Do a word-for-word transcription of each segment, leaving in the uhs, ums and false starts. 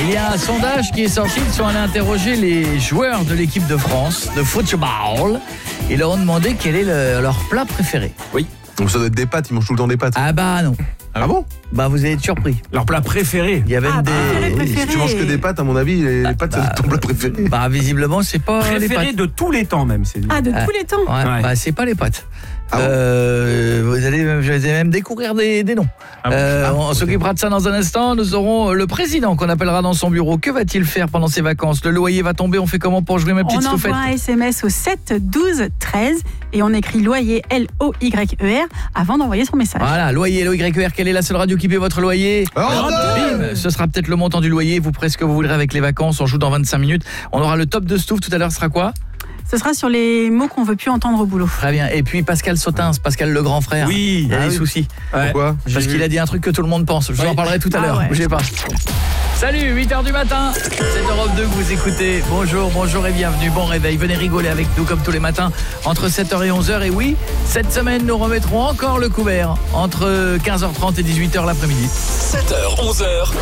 Il y a un sondage qui est sorti, ils sont allés interroger les joueurs de l'équipe de France de football. Ils leur ont demandé quel est le, leur plat préféré. Oui. Donc ça doit être des pâtes, ils mangent tout le temps des pâtes. Ah bah non. Ah bon? Bah vous allez être surpris. Leur plat préféré. Il y avait Ah, des... préféré, préféré. Si tu manges que des pâtes, à mon avis, les, les pâtes, bah, c'est ton plat préféré. Bah visiblement c'est pas les Préféré pâtes. de tous les temps même. C'est... Ah, de Ah. tous les temps. Ouais, Ouais. bah c'est pas les pâtes. Ah bon euh, vous allez, vous allez même découvrir des, des noms. Ah bon Euh, Ah, on ok. s'occupera de ça dans un instant. Nous aurons le président qu'on appellera dans son bureau. Que va-t-il faire pendant ses vacances? Le loyer va tomber. On fait comment pour jouer, ma petite On Stouffette? envoie un S M S au sept douze treize et on écrit loyer L O Y E R avant d'envoyer son message. Voilà, loyer, L O Y E R. Quelle est la seule radio qui paie votre loyer? Europe deux. Bim. Ce sera peut-être le montant du loyer. Vous ferez ce que vous voudrez avec les vacances. On joue dans vingt-cinq minutes. On aura le top de Stouff. Tout à l'heure, ce sera quoi? Ce sera sur les mots qu'on veut plus entendre au boulot. Très bien. Et puis Pascal Sautins, Pascal le grand frère. Oui. Il y a Ah des oui. soucis. Ouais. Pourquoi? Parce qu'il a dit un truc que tout le monde pense. Je vous Oui. en parlerai tout à Ah l'heure. ouais. Bougez pas. Salut, huit heures du matin. C'est Europe deux que vous écoutez. Bonjour, bonjour et bienvenue. Bon réveil. Venez rigoler avec nous comme tous les matins entre sept heures et onze heures. Et oui, cette semaine, nous remettrons encore le couvert entre quinze heures trente et dix-huit heures l'après-midi. sept heures, onze heures.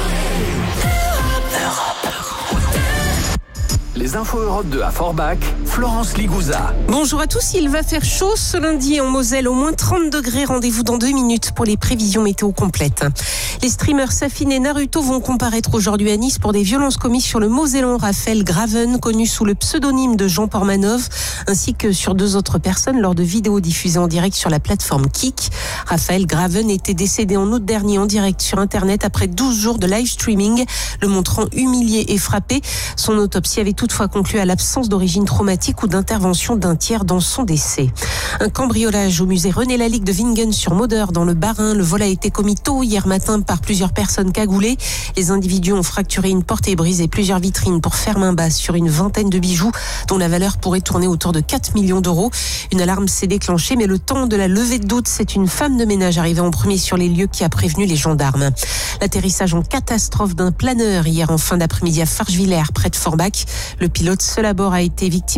Les infos Europe deux à Forbach, Florence Ligouza. Bonjour à tous, il va faire chaud ce lundi en Moselle, au moins trente degrés. Rendez-vous dans deux minutes pour les prévisions météo complètes. Les streamers Safin et Naruto vont comparaître aujourd'hui à Nice pour des violences commises sur le Mosellan Raphaël Graven, connu sous le pseudonyme de Jean Pormanov, ainsi que sur deux autres personnes lors de vidéos diffusées en direct sur la plateforme Kik. Raphaël Graven était décédé en août dernier en direct sur Internet après douze jours de live streaming, le montrant humilié et frappé. Son autopsie avait toutefois conclu à l'absence d'origine traumatique ou d'intervention d'un tiers dans son décès. Un cambriolage au musée René Lalique de Wingen sur Moder dans le Bas-Rhin. Le vol a été commis tôt hier matin par plusieurs personnes cagoulées. Les individus ont fracturé une porte et brisé plusieurs vitrines pour faire main basse sur une vingtaine de bijoux dont la valeur pourrait tourner autour de quatre millions d'euros. Une alarme s'est déclenchée, mais le temps de la levée de doute, c'est une femme de ménage arrivée en premier sur les lieux qui a prévenu les gendarmes. L'atterrissage en catastrophe d'un planeur hier en fin d'après-midi à Fargevillers près de Forbach. Le pilote seul à bord a été victime